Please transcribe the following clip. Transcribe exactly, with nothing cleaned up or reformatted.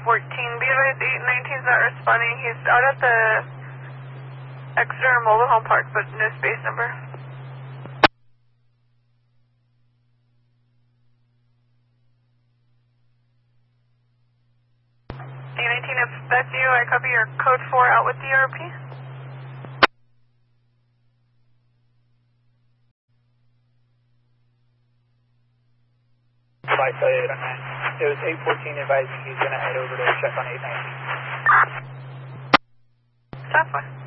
fourteen. Be advised, eight nineteen is not responding. He's out at the Exeter Mobile Home Park, but no space number. eight nineteen, if that's you, I copy your code four out with the R P. I tell you, it was eight fourteen advising he's going to head over to check on eight nineteen. That's fine.